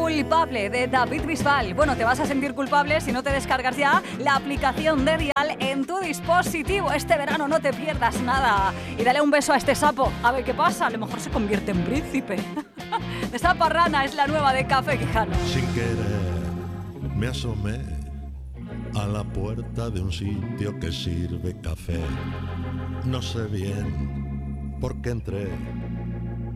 Culpable de David Bisbal. Bueno, te vas a sentir culpable si no te descargas ya la aplicación de Dial en tu dispositivo. Este verano no te pierdas nada. Y dale un beso a este sapo. A ver qué pasa. A lo mejor se convierte en príncipe. Esta parrana es la nueva de Café Quijano. Sin querer me asomé a la puerta de un sitio que sirve café. No sé bien por qué entré.